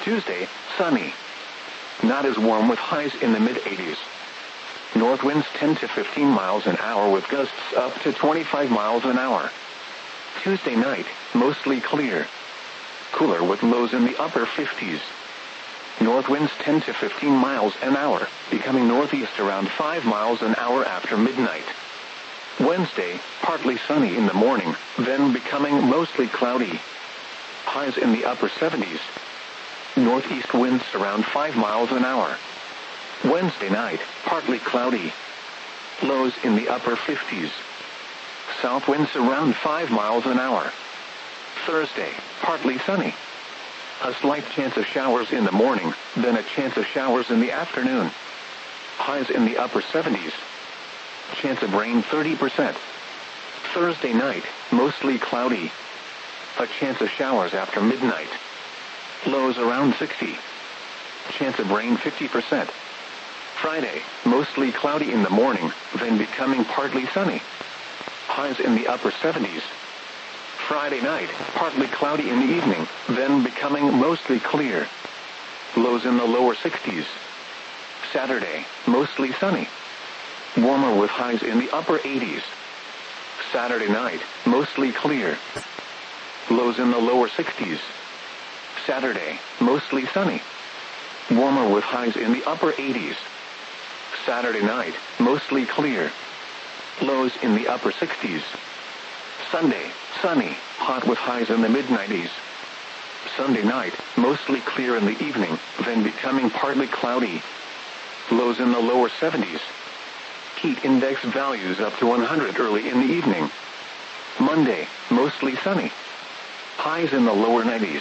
Tuesday, sunny. Not as warm with highs in the mid-80s. North winds 10 to 15 miles an hour with gusts up to 25 miles an hour. Tuesday night, mostly clear. Cooler with lows in the upper 50s. North winds 10 to 15 miles an hour, becoming northeast around 5 miles an hour after midnight. Wednesday, partly sunny in the morning, then becoming mostly cloudy. Highs in the upper 70s. Northeast winds around 5 miles an hour. Wednesday night, partly cloudy. Lows in the upper 50s. South winds around 5 miles an hour. Thursday, partly sunny. A slight chance of showers in the morning, then a chance of showers in the afternoon. Highs in the upper 70s. Chance of rain 30%. Thursday night, mostly cloudy. A chance of showers after midnight. Lows around 60. Chance of rain 50%. Friday, mostly cloudy in the morning, then becoming partly sunny. Highs in the upper 70s. Friday night, partly cloudy in the evening, then becoming mostly clear. Lows in the lower 60s. Saturday, mostly sunny. Warmer with highs in the upper 80s. Saturday night, mostly clear. Lows in the lower 60s. Saturday, mostly sunny. Warmer with highs in the upper 80s. Saturday night, mostly clear. Lows in the upper 60s. Sunday, sunny, hot with highs in the mid-90s. Sunday night, mostly clear in the evening, then becoming partly cloudy. Lows in the lower 70s. Heat index values up to 100 early in the evening. Monday, mostly sunny. Highs in the lower 90s.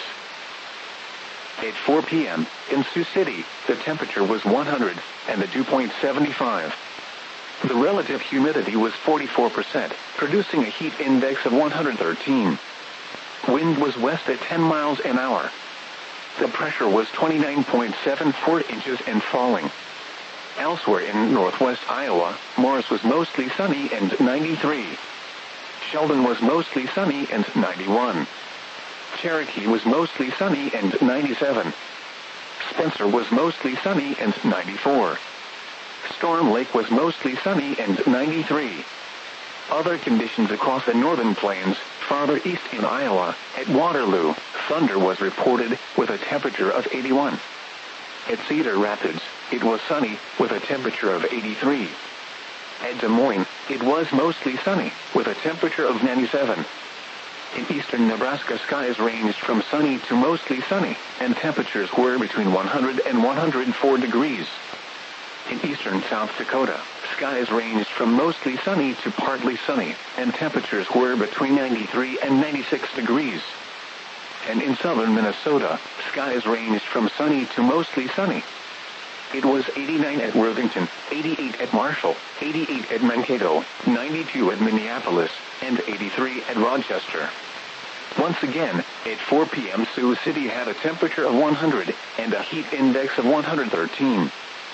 At 4 p.m., in Sioux City, the temperature was 100, and the dew point 75. The relative humidity was 44%, producing a heat index of 113. Wind was west at 10 miles an hour. The pressure was 29.74 inches and falling. Elsewhere in northwest Iowa, Morris was mostly sunny and 93. Sheldon was mostly sunny and 91. Cherokee was mostly sunny and 97. Spencer was mostly sunny and 94. Storm Lake was mostly sunny and 93. Other conditions across the northern plains, farther east in Iowa, at Waterloo, thunder was reported with a temperature of 81. At Cedar Rapids, it was sunny with a temperature of 83. At Des Moines, it was mostly sunny with a temperature of 97. In eastern Nebraska, skies ranged from sunny to mostly sunny, and temperatures were between 100 and 104 degrees. In eastern South Dakota, skies ranged from mostly sunny to partly sunny, and temperatures were between 93 and 96 degrees. And in southern Minnesota, skies ranged from sunny to mostly sunny. It was 89 at Worthington, 88 at Marshall, 88 at Mankato, 92 at Minneapolis, and 83 at Rochester. Once again, at 4 p.m. Sioux City had a temperature of 100 and a heat index of 113.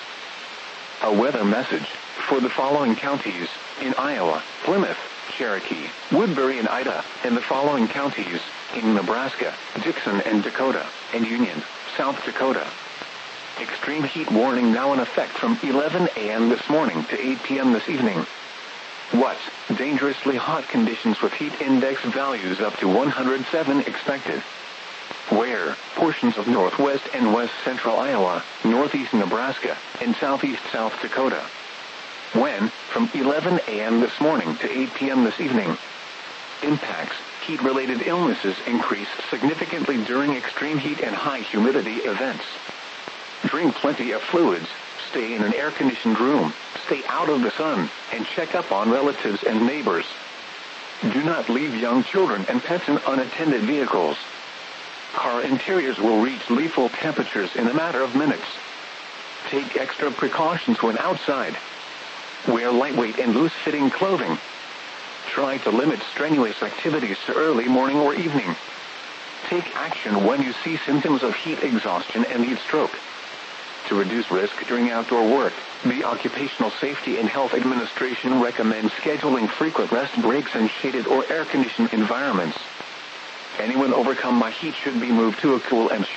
A weather message for the following counties in Iowa: Plymouth, Cherokee, Woodbury and Ida, and the following counties in Nebraska: Dixon and Dakota, and Union, South Dakota. Extreme heat warning now in effect from 11 a.m. this morning to 8 p.m. this evening. What? Dangerously hot conditions with heat index values up to 107 expected. Where? Portions of northwest and west central Iowa, northeast Nebraska, and southeast South Dakota. When? From 11 a.m. this morning to 8 p.m. this evening. Impacts: heat-related illnesses increase significantly during extreme heat and high humidity events. Drink plenty of fluids, stay in an air-conditioned room, stay out of the sun, and check up on relatives and neighbors. Do not leave young children and pets in unattended vehicles. Car interiors will reach lethal temperatures in a matter of minutes. Take extra precautions when outside. Wear lightweight and loose-fitting clothing. Try to limit strenuous activities to early morning or evening. Take action when you see symptoms of heat exhaustion and heat stroke. To reduce risk during outdoor work, the Occupational Safety and Health Administration recommends scheduling frequent rest breaks in shaded or air-conditioned environments. Anyone overcome by heat should be moved to a cool and